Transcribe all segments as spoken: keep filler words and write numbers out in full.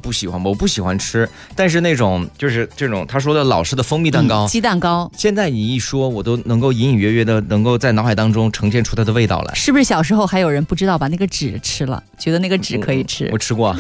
不喜欢，我不喜欢吃。但是那种就是这种他说的老式的蜂蜜蛋糕、 嗯、鸡蛋糕， 现在你一说，我都能够隐隐约约的能够在脑海当中呈现出它的味道来。 是不是小时候还有人不知道把那个纸吃了，觉得那个纸可以吃？ 嗯、我吃过，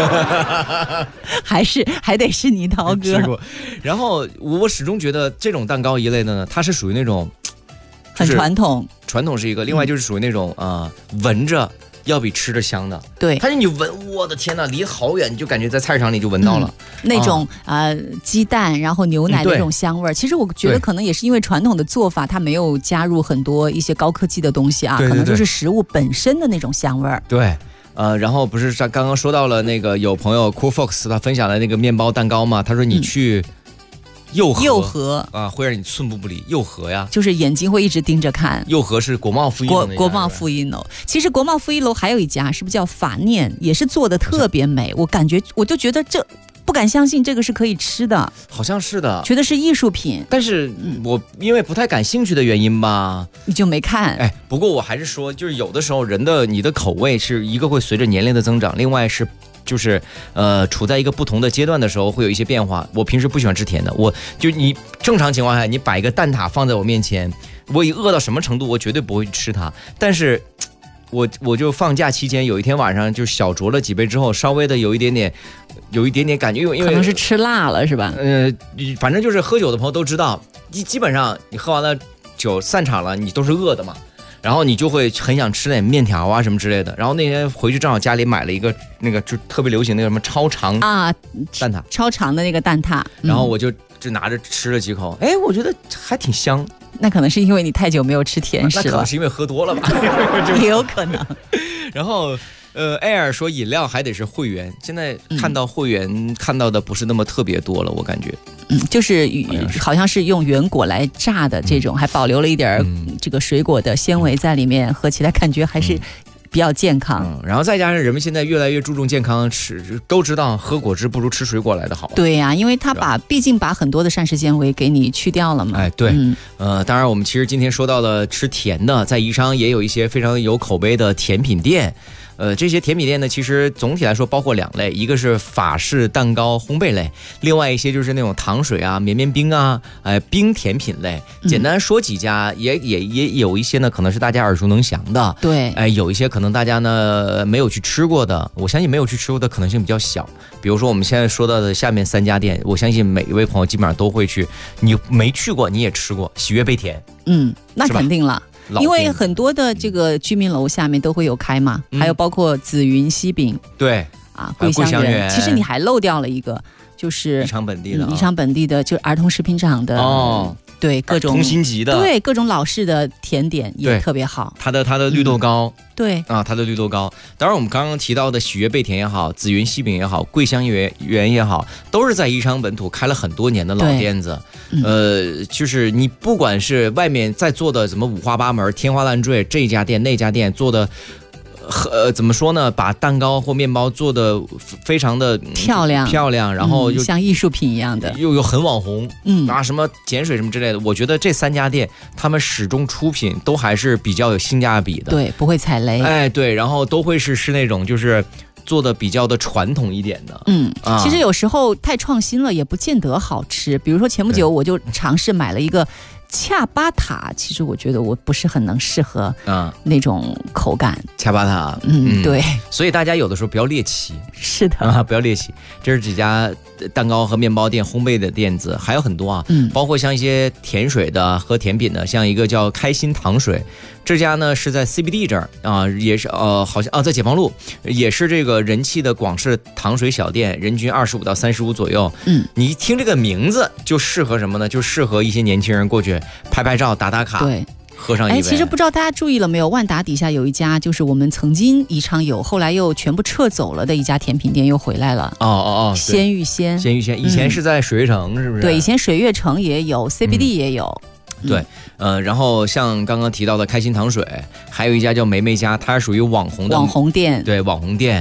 还是还得是你涛哥。 吃过。然后我始终觉得这种蛋糕一类的呢，它是属于那种、就是、 很传统， 传统是一个，另外就是属于那种啊、呃，闻着。要比吃着香的， 对， 它是你闻，我的天哪，离好远你就感觉在菜市场里就闻到了、 嗯、那种、啊、呃鸡蛋，然后牛奶的那种香味儿、嗯。其实我觉得可能也是因为传统的做法，它没有加入很多一些高科技的东西啊， 对对对， 可能就是食物本身的那种香味儿。 对，呃，然后不是刚刚说到了那个有朋友 Cool Fox 他分享的那个面包蛋糕嘛，他说你去。嗯幼和幼和啊，会让你寸步不离。幼和呀， 就是眼睛会一直盯着看。 幼和是国贸复一楼， 国国贸复一楼。其实国贸复一楼还有一家，是不是叫法念？也是做的特别美。我感觉，我就觉得这不敢相信，这个是可以吃的。 好像是的， 觉得是艺术品。 但是我因为不太感兴趣的原因吧， 你就没看。 哎，不过我还是说，就是有的时候人的你的口味是一个会随着年龄的增长，另外是。就是呃，处在一个不同的阶段的时候，会有一些变化。我平时不喜欢吃甜的，我就你正常情况下，你把一个蛋挞放在我面前，我已饿到什么程度，我绝对不会去吃它。但是，我我就放假期间有一天晚上就小酌了几杯之后，稍微的有一点点，有一点点感觉，因为因为可能是吃辣了是吧？ 呃，反正就是喝酒的朋友都知道，基基本上你喝完了酒散场了，你都是饿的嘛。然后你就会很想吃点面条啊什么之类的。然后那天回去正好家里买了一个那个就特别流行那个什么超长啊蛋挞， 超长的那个蛋挞。 然后我就就拿着吃了几口，哎，我觉得还挺香。 那可能是因为你太久没有吃甜食了， 那可能是因为喝多了吧， 也有可能。 然后。呃 ，Air 说饮料还得是会员，现在看到会员、嗯、看到的不是那么特别多了，我感觉。 嗯，就是好像是用原果来榨的这种，嗯、还保留了一点这个水果的纤维在里面，嗯、喝起来感觉还是比较健康。 嗯，然后再加上人们现在越来越注重健康，吃都知道喝果汁不如吃水果来的好。 对呀、啊，因为它把毕竟把很多的膳食纤维给你去掉了嘛。 哎，对，嗯、呃，当然我们其实今天说到了吃甜的，在宜昌也有一些非常有口碑的甜品店。呃，这些甜品店呢，其实总体来说包括两类，一个是法式蛋糕烘焙类，另外一些就是那种糖水啊、绵绵冰啊、呃冰甜品类。简单说几家，也也也有一些呢，可能是大家耳熟能详的。 对， 哎、呃，有一些可能大家呢没有去吃过的，我相信没有去吃过的可能性比较小。比如说我们现在说到的下面三家店，我相信每一位朋友基本上都会去，你没去过你也吃过喜悦贝甜。 嗯，那肯定了。因为很多的这个居民楼下面都会有开嘛，嗯、还有包括紫云西饼， 对啊，桂香园。其实你还漏掉了一个，就是宜昌本地的、 嗯，宜昌本地的，就是儿童食品厂的哦。对各种同心级的， 对各种老式的甜点也特别好。 它的它的绿豆糕， 嗯、对啊，它的绿豆糕。当然，我们刚刚提到的喜悦贝甜也好，紫云西饼也好，桂香园园也好，都是在宜昌本土开了很多年的老店子。嗯、呃，就是你不管是外面在做的怎么五花八门、天花乱坠，这家店那家店做的。呃，怎么说呢？把蛋糕或面包做的非常的漂亮， 漂亮，然后又、 嗯、像艺术品一样的， 又有很网红， 嗯啊，什么碱水什么之类的。我觉得这三家店，他们始终出品都还是比较有性价比的， 对，不会踩雷。 哎，对，然后都会是是那种就是做的比较的传统一点的， 嗯、啊，其实有时候太创新了也不见得好吃。比如说前不久我就尝试买了一个。恰巴塔，其实我觉得我不是很能适合啊那种口感。 恰巴塔， 嗯，对。 所以大家有的时候不要猎奇。 是的啊，不要猎奇。这是几家蛋糕和面包店、烘焙的店子，还有很多啊，嗯，包括像一些甜水的和甜品的，像一个叫开心糖水，这家呢是在 C B D 这儿啊，也是呃，好像啊在解放路，也是这个人气的广式糖水小店，人均二十五到三十五左右。嗯，你一听这个名字就适合什么呢？就适合一些年轻人过去。拍拍照打打卡， 对， 喝上一杯。 哎，其实不知道大家注意了没有，万达底下有一家，就是我们曾经宜昌有，后来又全部撤走了的一家甜品店又回来了。 哦哦哦， 鲜芋仙， 鲜芋仙，以前是在水悦城，嗯、是不是？ 对，以前水悦城也有 ，C B D 也有。 嗯、对，呃，然后像刚刚提到的开心糖水，还有一家叫梅梅家，它是属于网红的网红店， 对，网红店。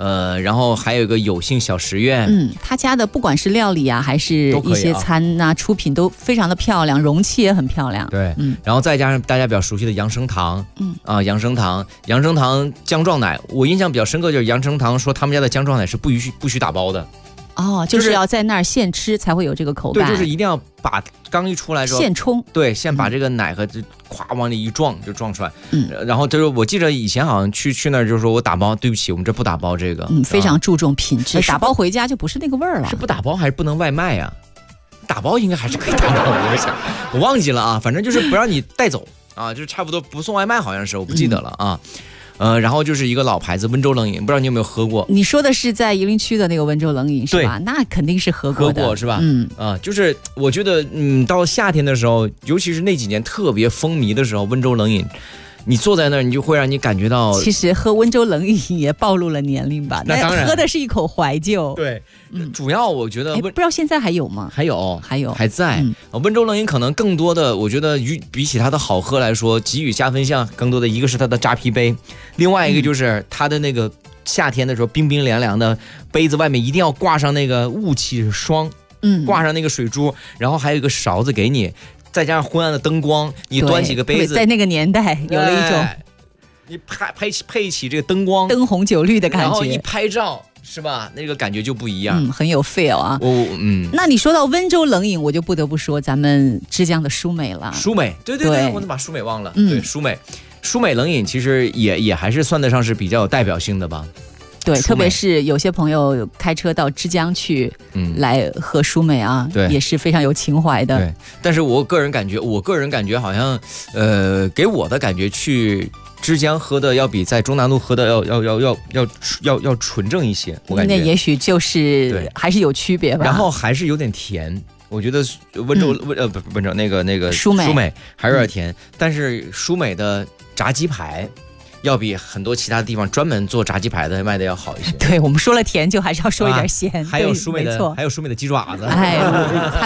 呃，然后还有一个有幸小食院， 嗯，他家的不管是料理啊，还是一些餐呐、啊、出品都非常的漂亮，容器也很漂亮。 对，嗯，然后再加上大家比较熟悉的杨生堂，嗯啊，杨生堂，杨生堂姜撞奶，我印象比较深刻就是杨生堂说他们家的姜撞奶是不许不许打包的。 哦，就是要在那儿现吃才会有这个口感。 对，就是一定要把刚一出来之后现冲， 对，先把这个奶和咵往里一撞就撞出来。嗯，然后就是我记得以前好像去去那儿就是说我打包，对不起，我们这不打包这个。 嗯，非常注重品质，打包回家就不是那个味儿了。 是不打包还是不能外卖啊？打包应该还是可以打包，我想我忘记了啊，反正就是不让你带走啊，就是差不多不送外卖，好像是我不记得了啊。嗯呃，然后就是一个老牌子温州冷饮，不知道你有没有喝过？ 你说的是在夷陵区的那个温州冷饮是吧？那肯定是喝过的， 喝过是吧？嗯啊，就是我觉得，嗯，到夏天的时候，尤其是那几年特别风靡的时候，温州冷饮。你坐在那儿，你就会让你感觉到， 其实喝温州冷饮也暴露了年龄吧？ 那当然， 喝的是一口怀旧。 对，嗯，主要我觉得， 不知道现在还有吗？ 还有， 还有， 还在。嗯、温州冷饮可能更多的，我觉得与比起它的好喝来说，给予加分项更多的一个是它的扎啤杯，另外一个就是它的那个夏天的时候冰冰凉凉的杯子外面一定要挂上那个雾气霜，嗯，挂上那个水珠，然后还有一个勺子给你。再加上昏暗的灯光，你端起个杯子， 在那个年代有了一种， 你拍拍起配起这个灯光， 灯红酒绿的感觉， 然后一拍照是吧？那个感觉就不一样， 嗯，很有 feel 啊。 我嗯， 那你说到温州冷饮，我就不得不说咱们枝江的舒美了。 舒美，对对 对, 对，我怎么把舒美忘了？嗯、对，舒美，舒美冷饮其实也也还是算得上是比较有代表性的吧。 对，特别是有些朋友开车到枝江去，嗯，来喝舒美啊，对，也是非常有情怀的。 对，但是我个人感觉，我个人感觉好像，呃，给我的感觉去枝江喝的要比在中南路喝的要要要要要要要纯正一些，我感觉。 那也许就是还是有区别吧。 然后还是有点甜，我觉得温州温、嗯、呃不温州那个那个舒美舒美还是有点甜，嗯、但是舒美的炸鸡排。要比很多其他地方专门做炸鸡排的卖的要好一些。 对，我们说了甜，就还是要说一点咸。 啊、还有舒美的，还有舒美的鸡爪子。 哎。